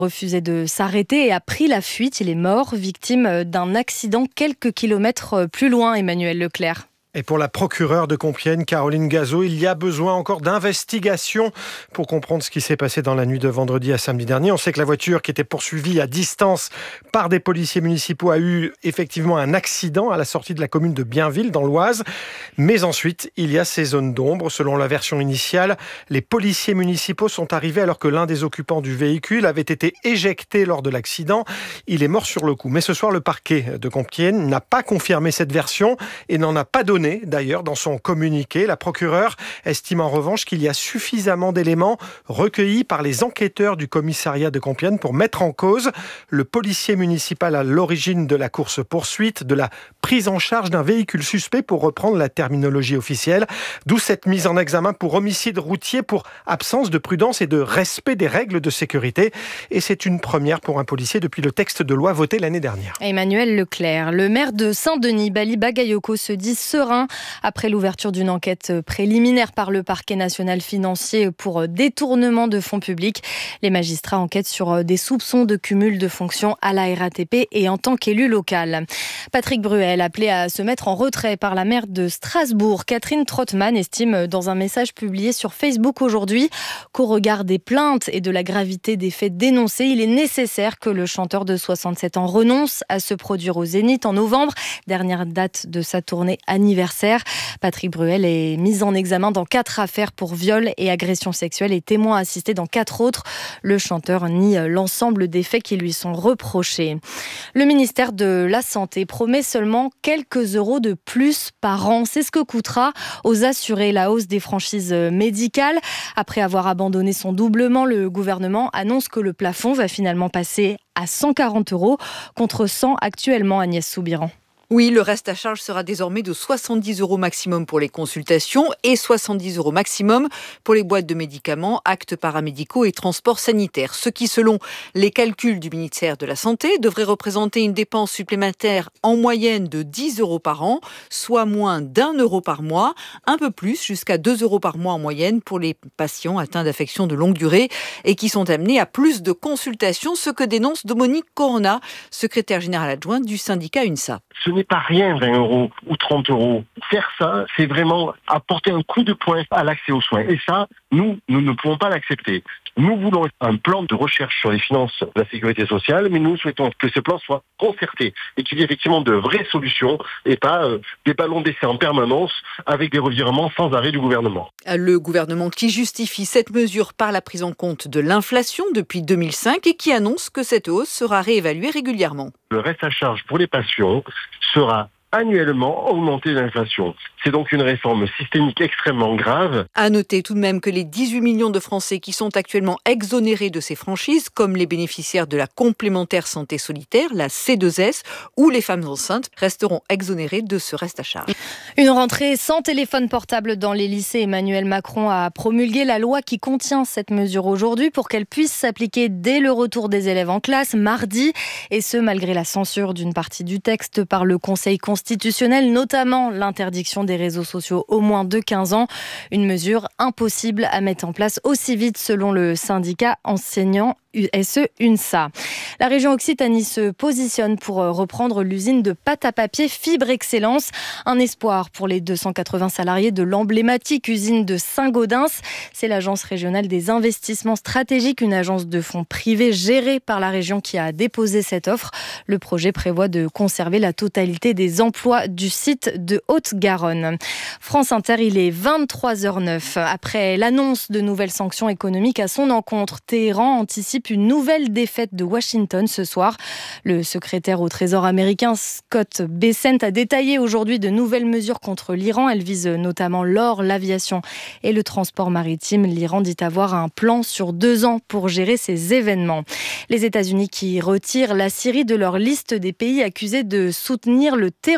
refusait de s'arrêter et a pris la fuite. Il est mort, victime d'un accident quelques kilomètres plus loin, Emmanuel Leclerc. Et pour la procureure de Compiègne, Caroline Gazot, il y a besoin encore d'investigation pour comprendre ce qui s'est passé dans la nuit de vendredi à samedi dernier. On sait que la voiture qui était poursuivie à distance par des policiers municipaux a eu effectivement un accident à la sortie de la commune de Bienville dans l'Oise. Mais ensuite, il y a ces zones d'ombre. Selon la version initiale, les policiers municipaux sont arrivés alors que l'un des occupants du véhicule avait été éjecté lors de l'accident. Il est mort sur le coup. Mais ce soir, le parquet de Compiègne n'a pas confirmé cette version et n'en a pas donné. D'ailleurs, dans son communiqué, la procureure estime en revanche qu'il y a suffisamment d'éléments recueillis par les enquêteurs du commissariat de Compiègne pour mettre en cause le policier municipal à l'origine de la course-poursuite, de la prise en charge d'un véhicule suspect pour reprendre la terminologie officielle, d'où cette mise en examen pour homicide routier pour absence de prudence et de respect des règles de sécurité. Et c'est une première pour un policier depuis le texte de loi voté l'année dernière. Emmanuel Leclerc, le maire de Saint-Denis, Bali Bagayoko, se dit serein après l'ouverture d'une enquête préliminaire par le parquet national financier pour détournement de fonds publics. Les magistrats enquêtent sur des soupçons de cumul de fonctions à la RATP et en tant qu'élu local. Patrick Bruel, appelé à se mettre en retrait par la maire de Strasbourg, Catherine Trottmann, estime dans un message publié sur Facebook aujourd'hui qu'au regard des plaintes et de la gravité des faits dénoncés, il est nécessaire que le chanteur de 67 ans renonce à se produire au Zénith en novembre, dernière date de sa tournée anniversaire. Patrick Bruel est mis en examen dans 4 affaires pour viol et agression sexuelle et témoin assisté dans 4 autres. Le chanteur nie l'ensemble des faits qui lui sont reprochés. Le ministère de la Santé promet seulement quelques euros de plus par an. C'est ce que coûtera aux assurés la hausse des franchises médicales. Après avoir abandonné son doublement, le gouvernement annonce que le plafond va finalement passer à 140 euros contre 100 actuellement, Agnès Soubiran. Oui, le reste à charge sera désormais de 70 € maximum pour les consultations et 70 € maximum pour les boîtes de médicaments, actes paramédicaux et transports sanitaires. Ce qui, selon les calculs du ministère de la Santé, devrait représenter une dépense supplémentaire en moyenne de 10 € par an, soit moins d'1 € par mois, un peu plus, jusqu'à 2 € par mois en moyenne pour les patients atteints d'affections de longue durée et qui sont amenés à plus de consultations, ce que dénonce Dominique Corona, secrétaire général adjoint du syndicat UNSA. Ce n'est pas rien, 20 € ou 30 €. Faire ça, c'est vraiment apporter un coup de poing à l'accès aux soins. Et ça, nous ne pouvons pas l'accepter. Nous voulons un plan de recherche sur les finances de la sécurité sociale, mais nous souhaitons que ce plan soit concerté et qu'il y ait effectivement de vraies solutions et pas des ballons d'essai en permanence avec des revirements sans arrêt du gouvernement. Le gouvernement qui justifie cette mesure par la prise en compte de l'inflation depuis 2005 et qui annonce que cette hausse sera réévaluée régulièrement. Le reste à charge pour les patients sera annuellement augmenté d'inflation. C'est donc une réforme systémique extrêmement grave. À noter tout de même que les 18 millions de Français qui sont actuellement exonérés de ces franchises, comme les bénéficiaires de la complémentaire santé solidaire, la C2S, ou les femmes enceintes, resteront exonérés de ce reste à charge. Une rentrée sans téléphone portable dans les lycées. Emmanuel Macron a promulgué la loi qui contient cette mesure aujourd'hui pour qu'elle puisse s'appliquer dès le retour des élèves en classe, mardi, et ce malgré la censure d'une partie du texte par le Conseil constitutionnel, notamment l'interdiction des réseaux sociaux au moins de 15 ans. Une mesure impossible à mettre en place aussi vite selon le syndicat enseignant USE UNSA. La région Occitanie se positionne pour reprendre l'usine de pâte à papier Fibre Excellence. Un espoir pour les 280 salariés de l'emblématique usine de Saint-Gaudens. C'est l'agence régionale des investissements stratégiques, une agence de fonds privés gérée par la région qui a déposé cette offre. Le projet prévoit de conserver la totalité des emplois du site de Haute-Garonne. France Inter, il est 23h09. Après l'annonce de nouvelles sanctions économiques à son encontre, Téhéran anticipe une nouvelle défaite de Washington ce soir. Le secrétaire au Trésor américain Scott Bessent a détaillé aujourd'hui de nouvelles mesures contre l'Iran. Elles visent notamment l'or, l'aviation et le transport maritime. L'Iran dit avoir un plan sur 2 ans pour gérer ces événements. Les États-Unis qui retirent la Syrie de leur liste des pays accusés de soutenir le terrorisme.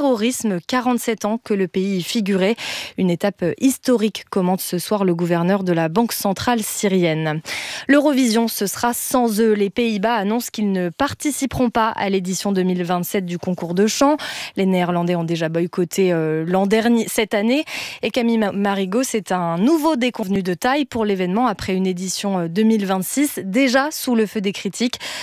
terrorisme, 47 ans que le pays y figurait. Une étape historique, commente ce soir le gouverneur de la Banque centrale syrienne. L'Eurovision, ce sera sans eux. Les Pays-Bas annoncent qu'ils ne participeront pas à l'édition 2027 du concours de chant. Les Néerlandais ont déjà boycotté l'an dernier, cette année. Et Camille Marigot, c'est un nouveau déconvenu de taille pour l'événement après une édition 2026 déjà sous le feu des critiques.